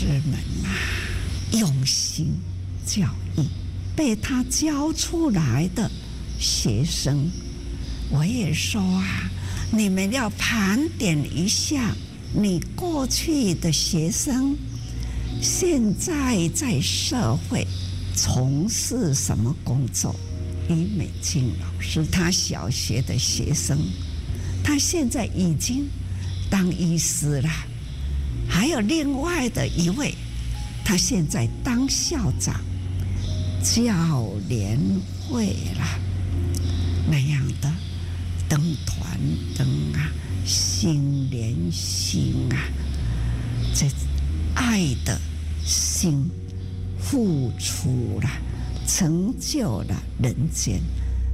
师们用心教育，被他教出来的学生，我也说你们要盘点一下你过去的学生现在在社会从事什么工作。李美金老师他小学的学生，他现在已经当医师了，还有另外的一位，他现在当校长，教联会啦那样的灯团灯心连心这爱的心付出了，成就了人间。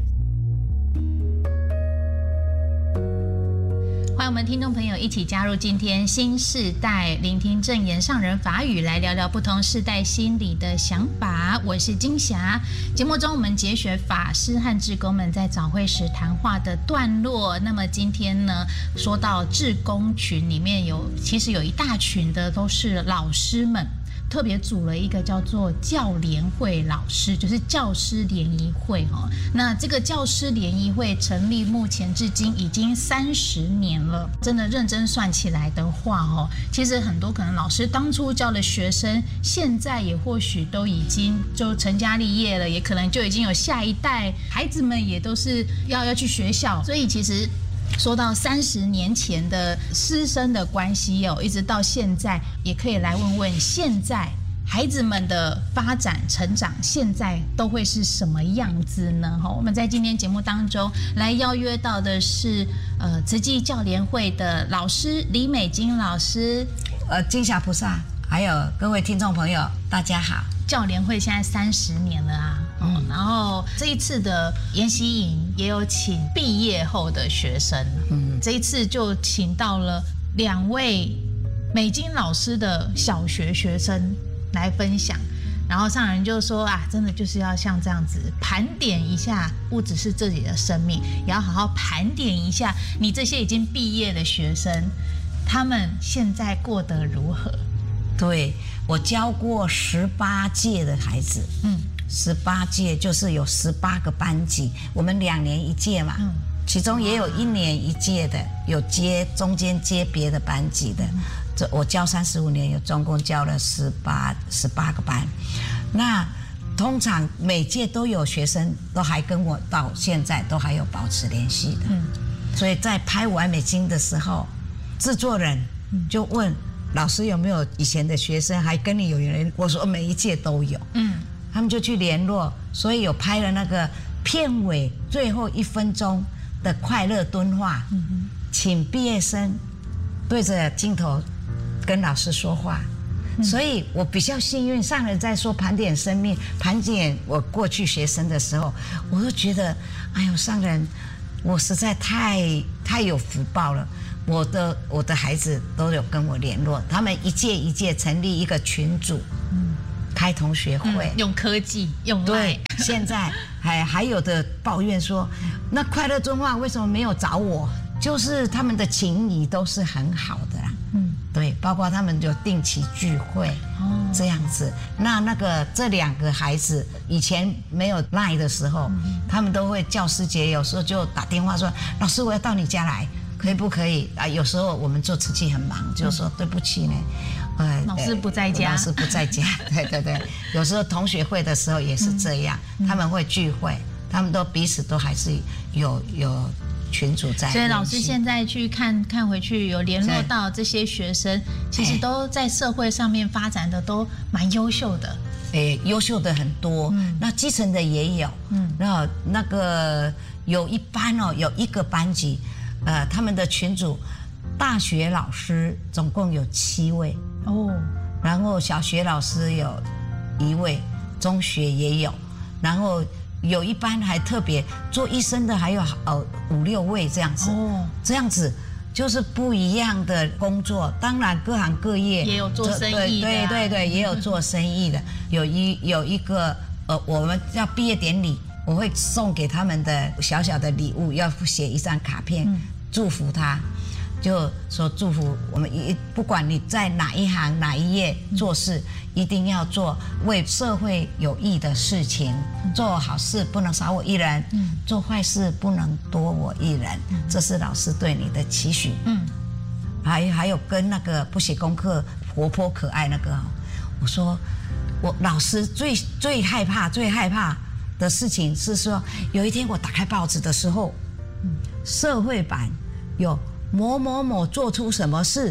欢迎我们听众朋友一起加入今天新世代，聆听正言上人法语，来聊聊不同世代心理的想法。我是金霞。节目中我们节选法师和志工们在早会时谈话的段落。那么今天呢，说到志工群里面其实有一大群的都是老师们。特别组了一个叫做教联会老师，就是教师联谊会那这个教师联谊会成立目前至今已经30年了，真的认真算起来的话其实很多可能老师当初教的学生，现在也或许都已经就成家立业了，也可能就已经有下一代，孩子们也都是要去学校，所以其实说到30年前的师生的关系一直到现在，也可以来问问现在孩子们的发展成长，现在都会是什么样子呢？我们在今天节目当中来邀约到的是慈济教联会的老师李美金老师。 金霞菩萨，还有各位听众朋友，大家好。 教联会现在30年了然后这一次的研习营也有请毕业后的学生，这一次就请到了2位美金老师的小学学生来分享，然后上人就说真的就是要像这样子盘点一下，不只是自己的生命，也要好好盘点一下你这些已经毕业的学生，他们现在过得如何？ 对，我教过18届的孩子，18届就是有18个班级，我们2年1届嘛，其中也有1年1届的，有中间接别的班级的。我教35年，有总共教了18个班。那通常每届都有学生都还跟我到现在都还有保持联系的。所以在拍完美金的时候，制作人就问老师有没有以前的学生还跟你有缘？我说每一届都有。他们就去联络，所以有拍了那个片尾最后1分钟的快乐敦话，请毕业生对着镜头跟老师说话。所以我比较幸运，上人在说盘点生命，盘点我过去学生的时候，我就觉得，哎呦，上人，我实在太有福报了。我的孩子都有跟我联络，他们一届一届成立一个群组，开同学会， 用科技，用对。现在还有的抱怨说，那快乐敦话为什么没有找我？就是他们的情谊都是很好的啦。对，包括他们有定期聚会，这样子。这2个孩子以前没有 LINE 的时候，他们都会教师节有时候就打电话说，老师我要到你家来。可以不可以有时候我们做慈济很忙，就说对不起呢， 老师不在家， 老师不在家，对，有时候同学会的时候也是这样，他们会聚会，他们都彼此都还是有群组在。 所以老师现在去看回去，有联络到这些学生，其实都在社会上面发展的都蛮优秀的。 优秀的很多，那基层的也有，那个有一班有1个班级。他们的群组，大学老师总共有7位然后小学老师有1位，中学也有，然后有一班还特别做医生的还有5、6位这样子这样子就是不一样的工作。当然各行各业也有做生意的， 对，也有做生意的。有一个我们要毕业典礼，我会送给他们的小小的礼物，要写一张卡片祝福他。 就说祝福我们不管你在哪一行哪一业做事，一定要做为社会有益的事情，做好事不能少我一人，做坏事不能多我一人，这是老师对你的期许。还有跟那个不写功课、活泼可爱那个，我说我老师最害怕的事情是说，有一天我打开报纸的时候，社会版有某某某做出什么事，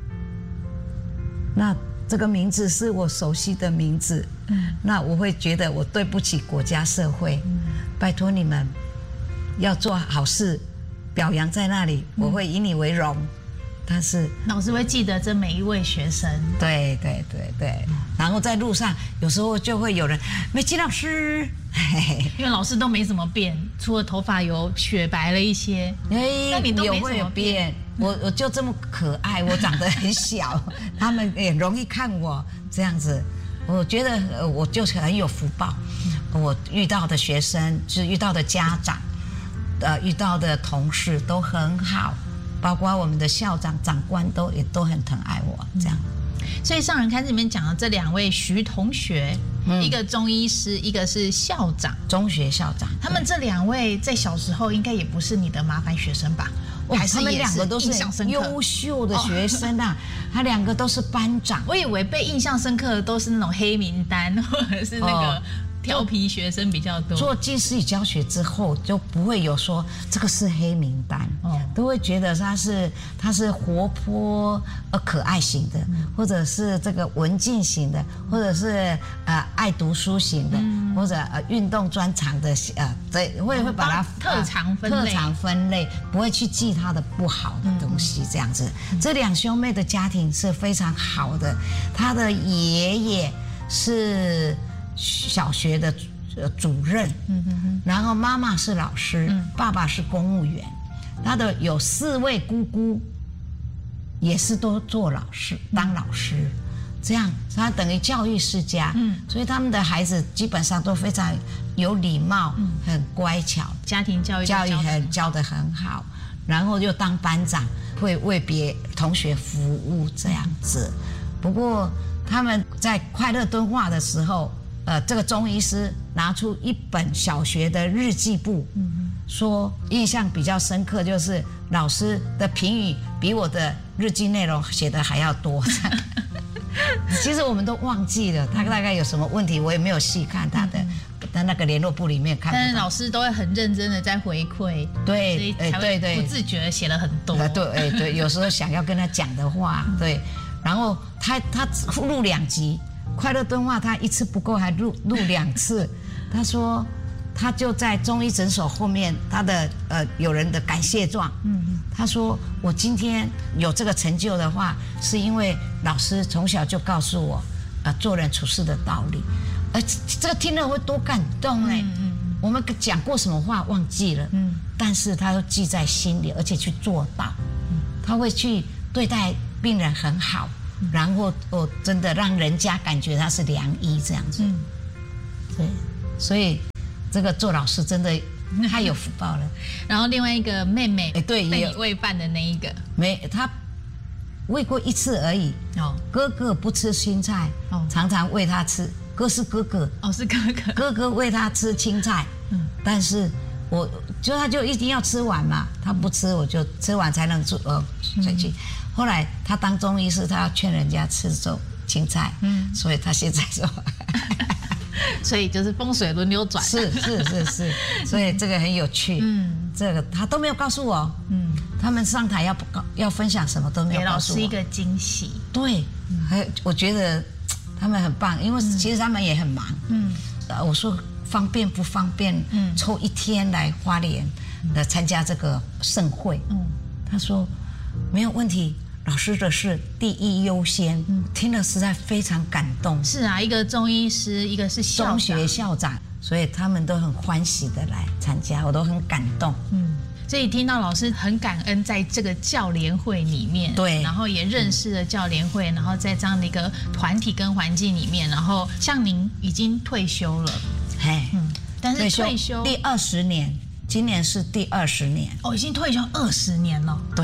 那这个名字是我熟悉的名字，那我会觉得我对不起国家社会，拜托你们要做好事，表扬在那里，我会以你为荣。但是老师会记得这每一位学生。 对，然后在路上有时候就会有人美琪老师， 因为老师都没怎么变，除了头发有雪白了一些。那你都没怎么变。我就这么可爱，我长得很小，他们也容易看我这样子。我觉得我就很有福报，我遇到的学生，就是遇到的家长，遇到的同事都很好。包括我们的校长、长官也都很疼爱我，这样。 所以上人开始里面讲的这2位徐同学，一个中医师，一个是校长， 中学校长。 他们这2位在小时候应该也不是你的麻烦学生吧？还是他们2个都是优秀的学生啊，他2个都是班长。 我以为被印象深刻的都是那种黑名单，或者是那个调皮学生比较多。 做近视语教学之后，就不会有说这个是黑名单，都会觉得他是活泼可爱型的，或者是这个文静型的，或者是爱读书型的，或者运动专长的，会把它特长分类，不会去记他的不好的东西这样子。这2兄妹的家庭是非常好的，他的爷爷是小学的主任，然后妈妈是老师，爸爸是公务员，他的有4位姑姑，也是都做老师，当老师，这样他等于教育世家，所以他们的孩子基本上都非常有礼貌，很乖巧， 家庭教育教得很好，然后又当班长，会为同学服务这样子。不过他们在快乐敦化的时候。这个中医师拿出一本小学的日记簿，说印象比较深刻，就是老师的评语比我的日记内容写的还要多。其实我们都忘记了他大概有什么问题，我也没有细看他的，在那个联络簿里面看不到。 但是老师都会很认真的在回馈， 对， 不自觉的写了很多。 对，有时候想要跟他讲的话，对，然后他录2集。快乐敦化他1次不够，还录2次。他说，他就在中医诊所后面，他的有人的感谢状。他说我今天有这个成就的话，是因为老师从小就告诉我，做人处事的道理。这个听了会多感动哎！我们讲过什么话忘记了，但是他都记在心里，而且去做到。他会去对待病人很好。然后真的让人家感觉他是良医这样子，对，所以这个做老师真的太有福报了。 然后另外一个妹妹， 对， 被你喂饭的那一个， 他喂过1次而已。哥哥不吃青菜，常常喂他吃。是哥哥， 是哥哥， 哥哥喂他吃青菜，但是他就一定要吃完嘛，他不吃我就吃完才能回去。后来他当中医师，他要劝人家吃青菜，所以他现在说， 所以就是风水轮流转， 是，所以这个很有趣，这个他都没有告诉我，他们上台要分享什么都没有告诉我， 给老师一个惊喜， 对，我觉得他们很棒，因为其实他们也很忙，我说方便不方便，抽1天来花莲来参加这个盛会，他说没有问题。老师的事第一优先，听了实在非常感动。 是啊，一个中医师，一个是中学校长，所以他们都很欢喜的来参加，我都很感动。 所以听到老师很感恩，在这个教联会里面， 对， 然后也认识了教联会，然后在这样的一个团体跟环境里面，然后像您已经退休了，但是退休第20年，今年是第20年， 已经退休20年了， 对。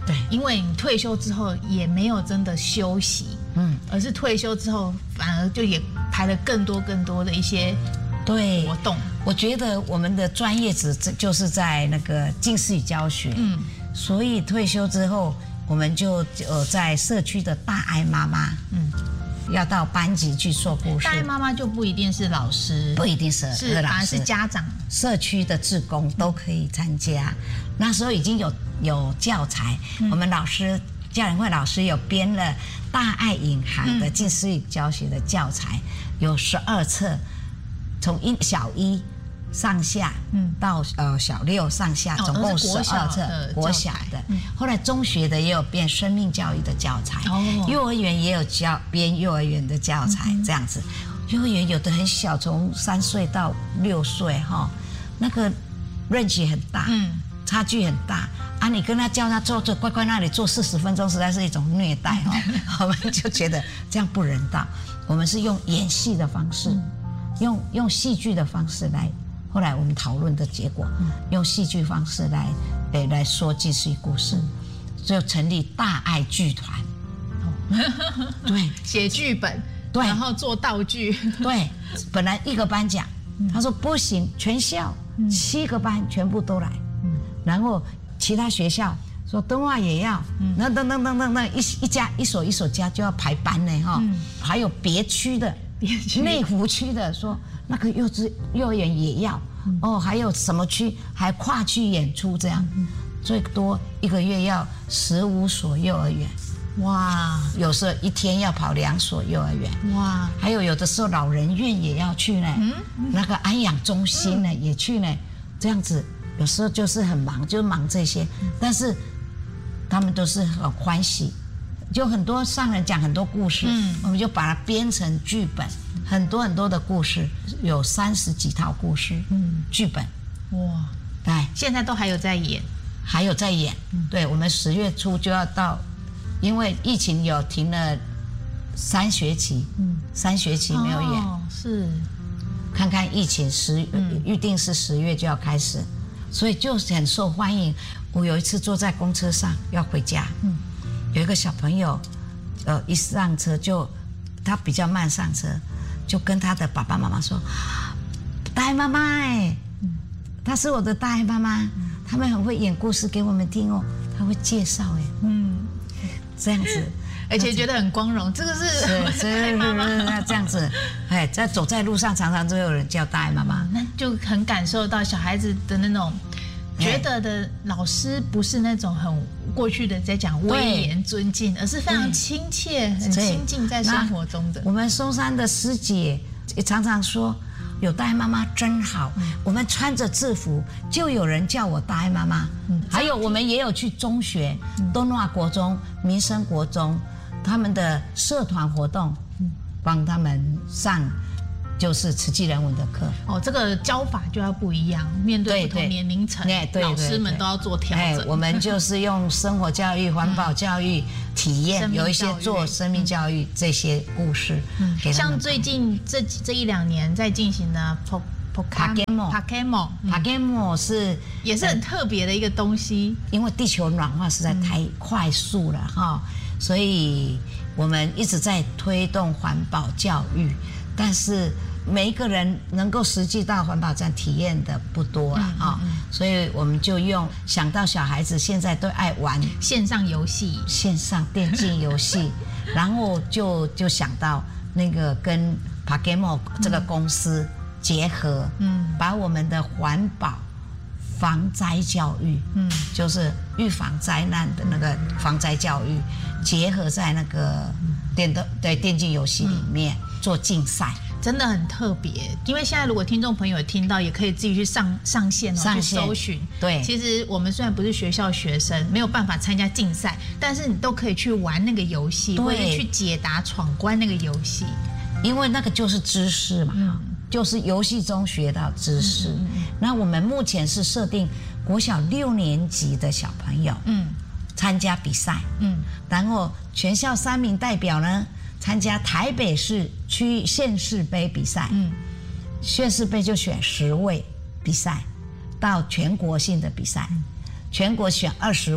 对， 因为你退休之后也没有真的休息，而是退休之后反而就也排了更多的一些活动。 我觉得我们的专业职就是在那个近视语教学，所以退休之后，我们就在社区的大爱妈妈，要到班级去说故事。 大爱妈妈就不一定是老师， 不一定是老师， 反而是家长、 社区的志工都可以参加。那时候已经有教材，我们教研会老师有编了大爱引航的近视语教学的教材，有12册，从小一上下到小6上下，总共12册，国小的。后来中学的也有编生命教育的教材，幼儿园也有编幼儿园的教材，这样子。幼儿园有的很小，从3岁到6岁哈，那个 range 很大，差距很大啊！你跟他叫他坐乖乖那里坐40分钟，实在是一种虐待哈。我们就觉得这样不人道，我们是用演戏的方式，用戏剧的方式来。后来我们讨论的结果，用戏剧方式来说近视语故事，就成立大爱剧团。对， 写剧本，对，然后做道具。 对，本来1个班讲，他说不行，全校7个班全部都来。然后其他学校说敦化也要，那一所加就要排班呢哈。还有别区的，内湖区的说那个幼儿园也要还有什么区还跨区演出这样，最多1个月要15所幼儿园。哇，有时候1天要跑2所幼儿园。哇，还有的时候老人院也要去呢，那个安养中心呢也去呢，这样子。有时候就是很忙，就忙这些，但是他们都是很欢喜，就很多上人讲很多故事，我们就把它编成剧本，很多的故事，有30几套故事，剧本，哇，对， 现在都还有在演， 对，我们10月初就要到，因为疫情有停了3学期，3学期没有演， 是，看看疫情预定是10月就要开始。所以就很受欢迎。我有一次坐在公车上要回家，有一个小朋友，一上车他比较慢上车，就跟他的爸爸妈妈说：“大爱妈妈她是我的大爱妈妈，他们很会演故事给我们听哦，他会介绍这样子。” 而且觉得很光荣，这个是妈妈这样子，走在路上常常都有人叫大爱妈妈， 那就很感受到小孩子的那种觉得的老师不是那种很过去的在讲威严尊敬，而是非常亲切、很亲近在生活中的。 我们松山的师姐也常常说，有大爱妈妈真好。我们穿着制服，就有人叫我大爱妈妈。还有我们也有去中学，敦化国中、民生国中。他们的社团活动，帮他们上就是慈济人文的课。 这个教法就要不一样，面对不同年龄层，老师们都要做调整。 我们就是用生活教育、环保教育、体验，有一些做生命教育这些故事。 像最近这1、2年在进行的 Pakemo 是也是很特别的一个东西， 因为地球暖化实在太快速了哈。所以我们一直在推动环保教育，但是每一个人能够实际到环保站体验的不多了所以我们就想到小孩子现在都爱玩线上游戏、 线上电竞游戏，然后就想到那个跟 Pakemo 这个公司结合，把我们的环保防灾教育，就是预防灾难的那个防灾教育，结合在那个电竞游戏里面做竞赛， 真的很特别。因为现在如果听众朋友听到，也可以自己去上线去搜寻。对，其实我们虽然不是学校学生，没有办法参加竞赛，但是你都可以去玩那个游戏，或者去解答闯关那个游戏， 因为那个就是知识嘛。就是游戏中学到知识。那我们目前是设定国小6年级的小朋友，参加比赛，然后全校3名代表呢参加台北市区县市杯比赛，县市杯就选10位比赛，到全国性的比赛，全国选20位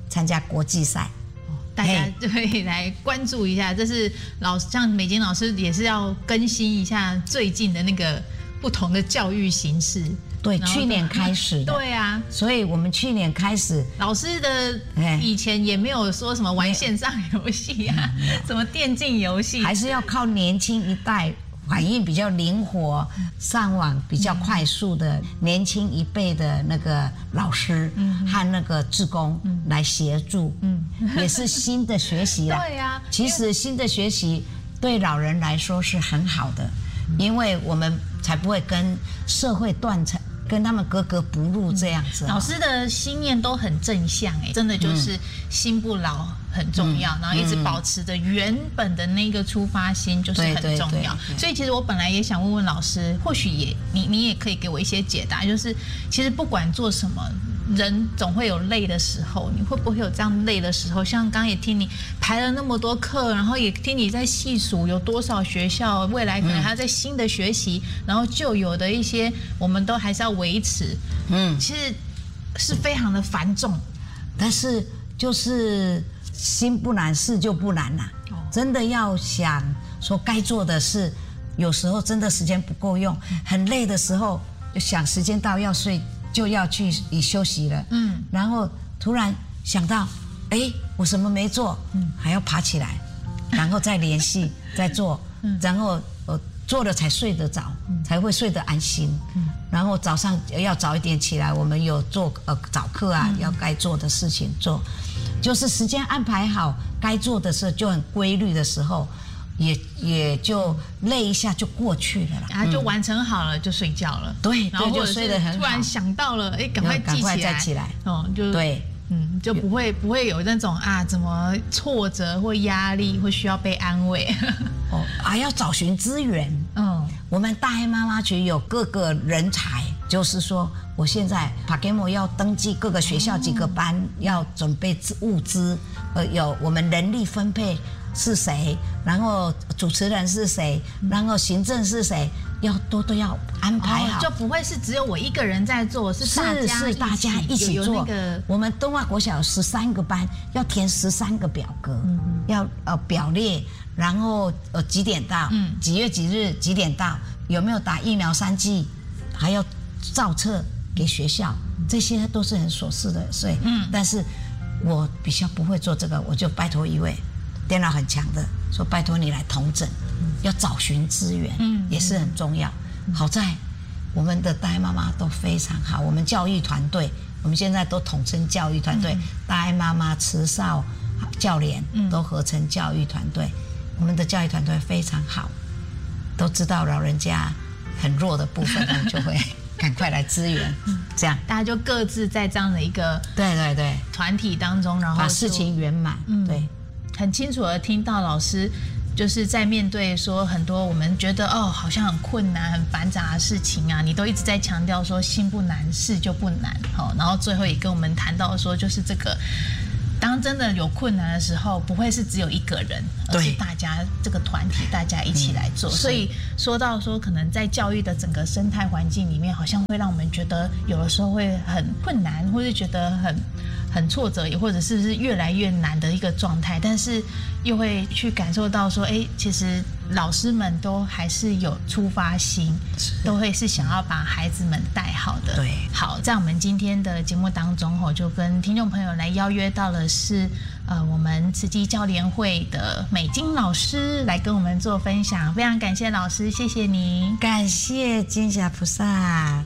参加国际赛。 大家就可以来关注一下，这是像美金老师也是要更新一下最近的那个不同的教育形式。 对，去年开始的。 对啊， 所以我们去年开始， 老师的以前也没有说什么玩线上游戏啊，什么电竞游戏， 还是要靠年轻一代反应比较灵活、上网比较快速的年轻一辈的那个老师和那个志工来协助，也是新的学习啦。 对呀， 其实新的学习对老人来说是很好的，因为我们才不会跟社会断层。跟他们格格不入这样子。 老师的心念都很正向真的就是心不老很重要，然后一直保持着原本的那个出发心就是很重要。所以其实我本来也想问问老师，或许你也可以给我一些解答，就是其实不管做什么，人总会有累的时候，你会不会有这样累的时候？像刚刚也听你排了那么多课，然后也听你在细数有多少学校未来可能还要在新的学习，然后旧有的一些我们都还是要维持。其实是非常的繁重， 但是就是心不难，事就不难啦。真的要想说该做的事，有时候真的时间不够用，很累的时候，就想时间到要睡。就要去休息了，然后突然想到，我什么没做，还要爬起来，然后再联系，再做，然后做了才睡得着，才会睡得安心。然后早上要早一点起来，我们有做早课啊，要该做的事情做，就是时间安排好，该做的事就很规律的时候。也就累一下就过去了啦， 就完成好了就睡觉了。 对， 然后就睡得很好。 突然想到了，赶快再起来。 就对， 就不会有那种怎么挫折或压力，会需要被安慰。 还要找寻资源。我们大爱妈妈局有各个人才，就是说，我现在 PAGEMO 要登记各个学校几个班，要准备物资，有我们人力分配。是谁？然后主持人是谁？然后行政是谁？都要安排好， 就不会是只有我一个人在做，是大家一起做。 我们东华国小有13个班，要填13个表格，要表列，然后几点到，几月几日几点到，有没有打疫苗3剂，还要造册给学校，这些都是很琐事的。所以，但是我比较不会做这个，我就拜托一位。电脑很强的说：“拜托你来统整，要找寻资源，也是很重要。好在我们的大爱妈妈都非常好，我们教育团队，我们现在都统称教育团队，大爱妈妈、慈少教联都合成教育团队。我们的教育团队非常好，都知道老人家很弱的部分，我们就会赶快来支援。这样大家就各自在这样的一个对团体当中，然后把事情圆满。对。” 很清楚的听到老师就是在面对说很多我们觉得好像很困难很繁杂的事情啊，你都一直在强调说心不难事就不难，然后最后也跟我们谈到说就是这个当真的有困难的时候，不会是只有一个人，而是大家这个团体大家一起来做。所以说到说可能在教育的整个生态环境里面，好像会让我们觉得有的时候会很困难，或是觉得很挫折，也或者是越来越难的一个状态，但是又会去感受到说，其实老师们都还是有出发心，都会是想要把孩子们带好的。 对， 好，在我们今天的节目当中，就跟听众朋友来邀约到了是我们慈济教联会的美金老师来跟我们做分享，非常感谢老师，谢谢你， 感谢金霞菩萨。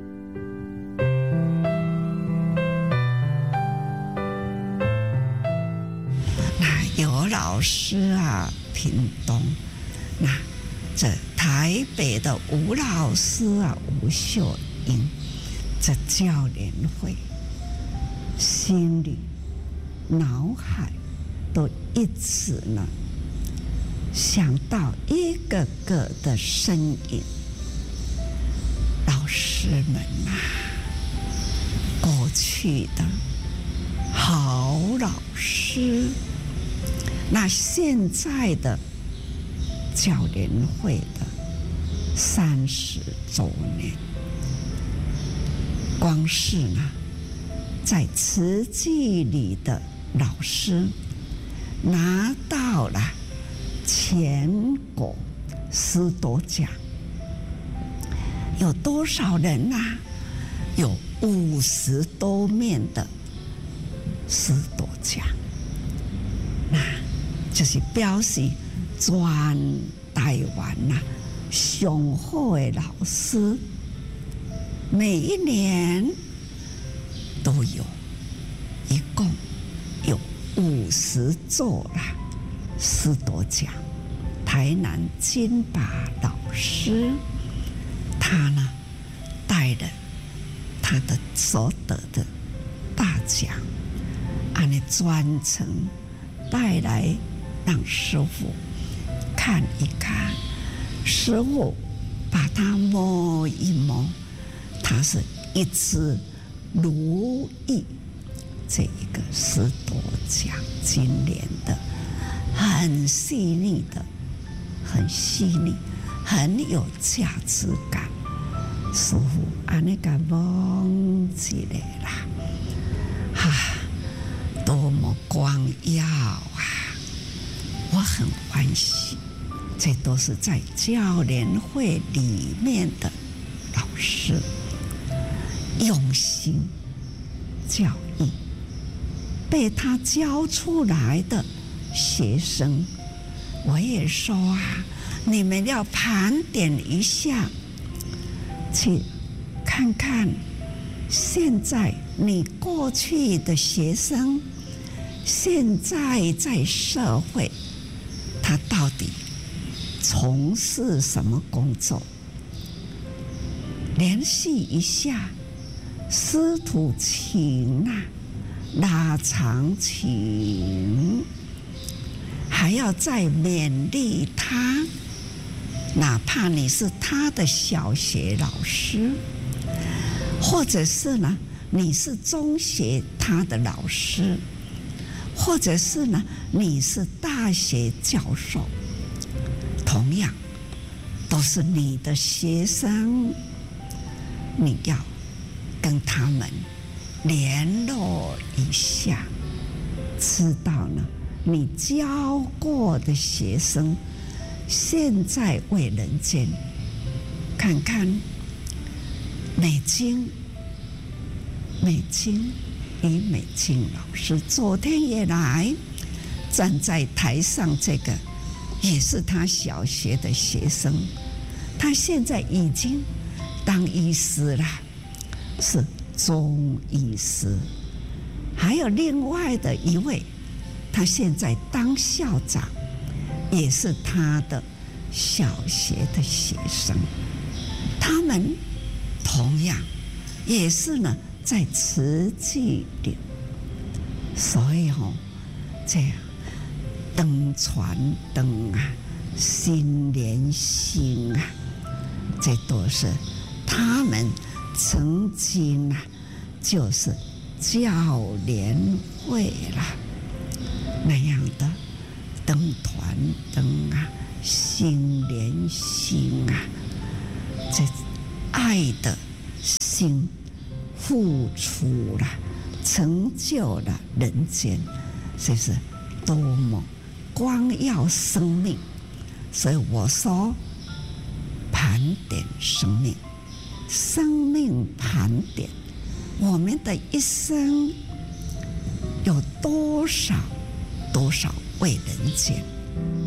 有老师屏东，那这台北的吴老师吴秀英，这教联会心里脑海都一直呢想到一个个的身影，老师们过去的好老师。那现在的教联会的30周年，光是呢在慈济里的老师拿到了全国10多奖，有多少人啊？有50多面的10多奖，那就是表示全台湾上好的老师，每一年都有，一共有50座啦，10多奖。台南金拔老师，他呢带了他的所得的大奖，按呢专程带来让师父看一看。师父把它摸一摸，它是一直如意这一个10多奖金莲的，很细腻的，很细腻，很有价值感。师父安尼个忘记了啦，多么光耀啊！我很欢喜，这都是在教联会里面的老师用心教育，被他教出来的学生，我也说啊，你们要盘点一下，去看看现在你过去的学生，现在在社会，他到底从事什么工作？联系一下，师徒情啊，拉长情，还要再勉励他。哪怕你是他的小学老师，或者是呢，你是中学他的老师，或者是呢，你是大学教授，同样都是你的学生，你要跟他们联络一下，知道呢，你教过的学生现在为人间，看看美金李美金老师昨天也来站在台上，这个也是他小学的学生，他现在已经当医师了，是中医师。还有另外的一位，他现在当校长，也是他的小学的学生，他们同样也是呢在慈济里，所以这样灯传灯啊，心连心啊，这都是他们曾经就是教联会啦那样的灯团灯啊，心连心啊，这爱的心付出了，成就了人间，这是多么光耀生命。所以我说，盘点生命，生命盘点，我们的一生有多少为人间。